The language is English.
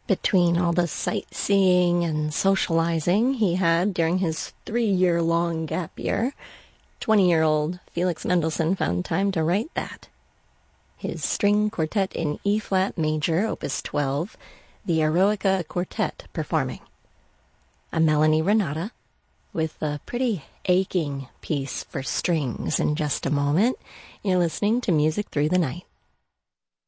Between all the sightseeing and socializing he had during his 3-year-long gap year, 20-year-old Felix Mendelssohn found time to write that. His string quartet in E-flat major, opus 12, the Eroica Quartet performing. A Melanie Renata, with a pretty aching piece for strings in just a moment. You're listening to Music Through the Night.